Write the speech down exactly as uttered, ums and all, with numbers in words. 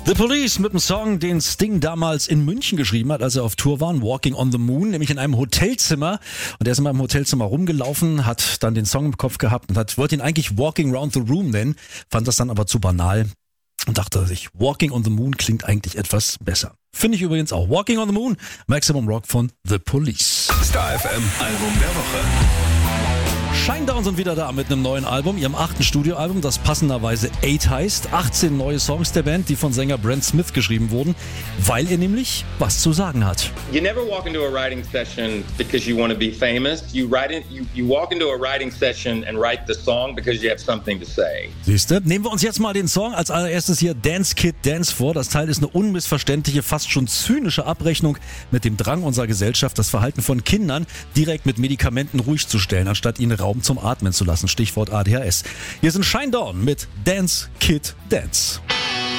The Police mit dem Song, den Sting damals in München geschrieben hat, als er auf Tour war, Walking on the Moon, nämlich in einem Hotelzimmer. Und er ist in meinem Hotelzimmer rumgelaufen, hat dann den Song im Kopf gehabt und hat, wollte ihn eigentlich Walking Round the Room nennen, fand das dann aber zu banal und dachte sich, Walking on the Moon klingt eigentlich etwas besser. Finde ich übrigens auch. Walking on the Moon, Maximum Rock von The Police. Star F M Album der Woche. Shinedown sind wieder da mit einem neuen Album, ihrem achten Studioalbum, das passenderweise Eight heißt. achtzehn neue Songs der Band, die von Sänger Brent Smith geschrieben wurden, weil er nämlich was zu sagen hat. You never walk into a writing session because you want to be famous. You write it, you, you walk into a writing session and write the song because you have something to say. Siehste, nehmen wir uns jetzt mal den Song als allererstes hier Dance Kid Dance vor. Das Teil ist eine unmissverständliche, fast schon zynische Abrechnung mit dem Drang unserer Gesellschaft, das Verhalten von Kindern direkt mit Medikamenten ruhig zu stellen, anstatt ihnen Raum zum Atmen zu lassen. Stichwort A D H S. Hier sind Shinedown mit Dance Kid Dance.